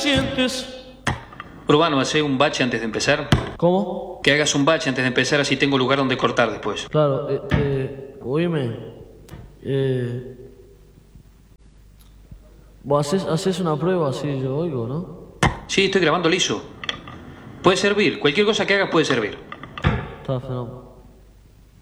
sientes. Urbano, ¿hace un bache antes de empezar? ¿Cómo? Que hagas un bache antes de empezar, así tengo lugar donde cortar después. Claro, oíme. Vos haces una prueba así, yo oigo, ¿no? Sí, estoy grabando liso. Puede servir, cualquier cosa que hagas puede servir. Está fenómeno.